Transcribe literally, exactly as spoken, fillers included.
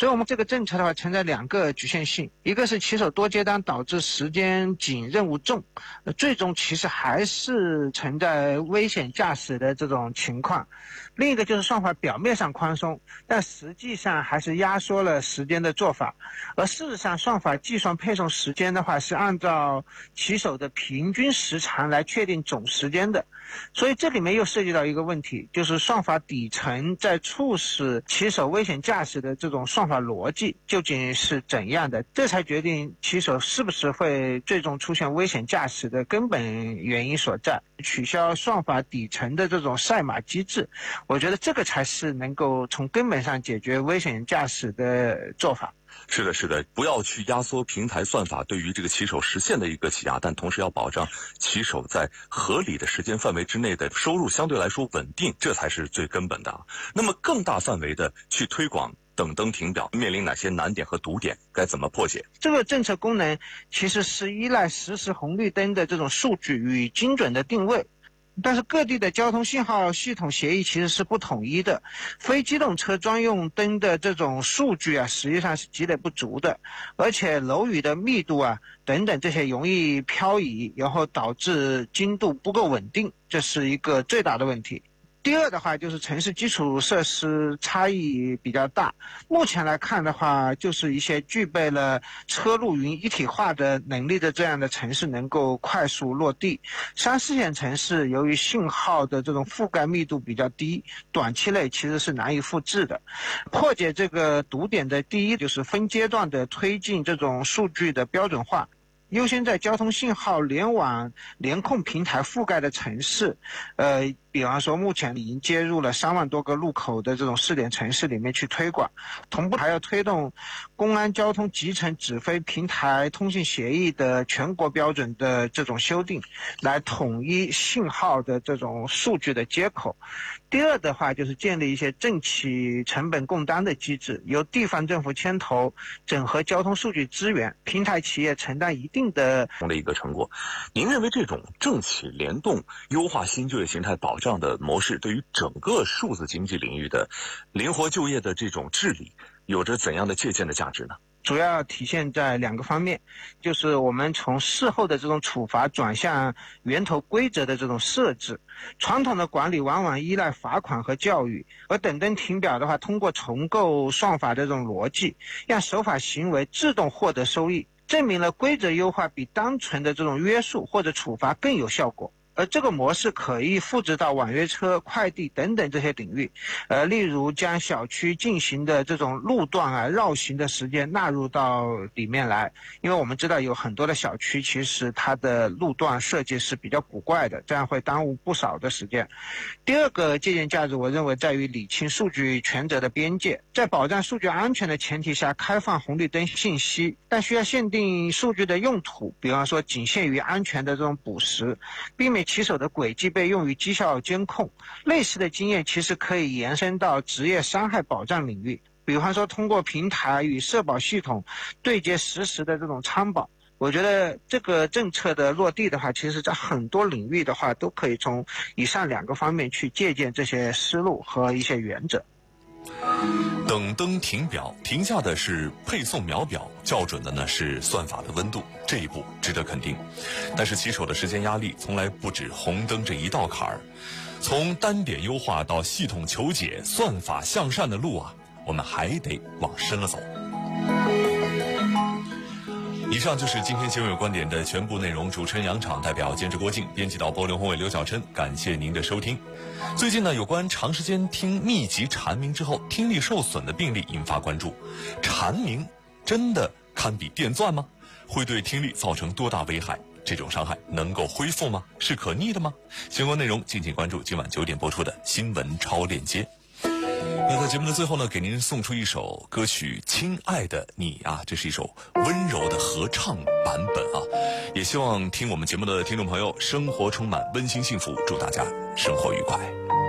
所以我们这个政策的话存在两个局限性，一个是骑手多接单导致时间紧任务重，最终其实还是存在危险驾驶的这种情况。另一个就是算法表面上宽松，但实际上还是压缩了时间的做法。而事实上算法计算配送时间的话是按照骑手的平均时长来确定总时间的。所以这里面又涉及到一个问题，就是算法底层在促使骑手危险驾驶的这种算法逻辑究竟是怎样的，这才决定骑手是不是会最终出现危险驾驶的根本原因所在。取消算法底层的这种赛马机制，我觉得这个才是能够从根本上解决危险驾驶的做法。 是的，是的，不要去压缩平台算法对于这个骑手实现的一个挤压，但同时要保障骑手在合理的时间范围之内的收入相对来说稳定，这才是最根本的。那么更大范围的去推广等灯停表，面临哪些难点和堵点，该怎么破解？ 这个政策功能其实是依赖实时红绿灯的这种数据与精准的定位。但是各地的交通信号系统协议其实是不统一的，非机动车专用灯的这种数据啊，实际上是积累不足的，而且楼宇的密度啊等等这些容易漂移，然后导致精度不够稳定，这是一个最大的问题。第二的话就是城市基础设施差异比较大，目前来看的话，就是一些具备了车路云一体化的能力的这样的城市能够快速落地。三四线城市由于信号的这种覆盖密度比较低，短期内其实是难以复制的。破解这个堵点的第一就是分阶段的推进这种数据的标准化。优先在交通信号联网联控平台覆盖的城市，呃，比方说目前已经接入了三万多个路口的这种试点城市里面去推广，同步还要推动公安交通集成指挥平台通信协议的全国标准的这种修订，来统一信号的这种数据的接口。第二的话就是建立一些政企成本共担的机制，由地方政府牵头整合交通数据资源，平台企业承担一定的的一个成果。您认为这种政企联动优化新就业形态保障的模式，对于整个数字经济领域的灵活就业的这种治理，有着怎样的借鉴的价值呢？ 主要体现在两个方面，就是我们从事后的这种处罚转向源头规则的这种设置。传统的管理往往依赖罚款和教育，而等灯停表的话，通过重构算法的这种逻辑，让守法行为自动获得收益，证明了规则优化比单纯的这种约束或者处罚更有效果。而这个模式可以复制到网约车、快递等等这些领域，呃，例如将小区进行的这种路段啊、绕行的时间纳入到里面来，因为我们知道有很多的小区其实它的路段设计是比较古怪的，这样会耽误不少的时间。第二个借鉴价值，我认为在于理清数据权责的边界，在保障数据安全的前提下，开放红绿灯信息，但需要限定数据的用途，比方说仅限于安全的这种捕食，避免骑手的轨迹被用于绩效监控。类似的经验其实可以延伸到职业伤害保障领域，比方说通过平台与社保系统对接实时的这种参保。我觉得这个政策的落地的话，其实在很多领域的话都可以从以上两个方面去借鉴这些思路和一些原则。 等灯停表，停下的是配送秒表，校准的呢是算法的温度，这一步值得肯定。但是骑手的时间压力从来不止红灯这一道坎儿，从单点优化到系统求解、算法向善的路啊，我们还得往深了走。以上就是今天新闻有观点的全部内容，主持人杨昶，代表监制郭靖，编辑导播刘宏伟、刘晓琛，感谢您的收听。最近呢，有关长时间听密集蝉鸣之后听力受损的病例引发关注。蝉鸣真的堪比电钻吗？会对听力造成多大危害？这种伤害能够恢复吗？是可逆的吗？相关内容敬请关注今晚九点播出的新闻超链接。那在节目的最后呢，给您送出一首歌曲《亲爱的你》啊，这是一首温柔的合唱版本啊，也希望听我们节目的听众朋友生活充满温馨幸福，祝大家生活愉快。